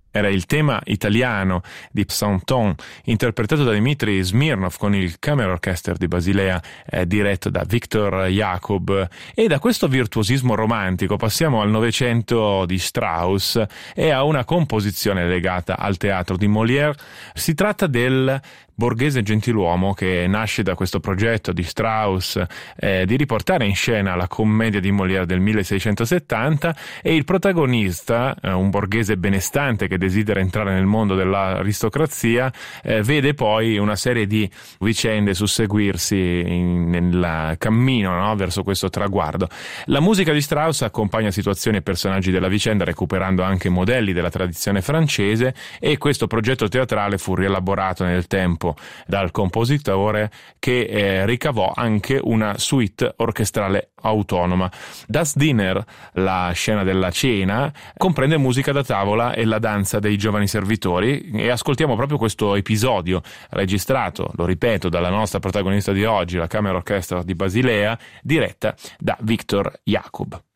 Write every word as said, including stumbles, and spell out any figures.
Era il tema italiano di Psanton, interpretato da Dmitri Smirnov con il Camera Orchestra di Basilea, eh, diretto da Viktor Jakub. E da questo virtuosismo romantico passiamo al Novecento di Strauss e a una composizione legata al teatro di Molière. Si tratta del Borghese Gentiluomo, che nasce da questo progetto di Strauss eh, di riportare in scena la commedia di Molière del milleseicentosettanta, e il protagonista, eh, un borghese benestante che desidera entrare nel mondo dell'aristocrazia, eh, vede poi una serie di vicende susseguirsi in, nel cammino, no, verso questo traguardo. La musica di Strauss accompagna situazioni e personaggi della vicenda, recuperando anche modelli della tradizione francese, e questo progetto teatrale fu rielaborato nel tempo dal compositore, che eh, ricavò anche una suite orchestrale autonoma. Das Dinner, la scena della cena, comprende musica da tavola e la danza dei giovani servitori, e ascoltiamo proprio questo episodio registrato, lo ripeto, dalla nostra protagonista di oggi, la Camera Orchestra di Basilea, diretta da Viktor Jakub.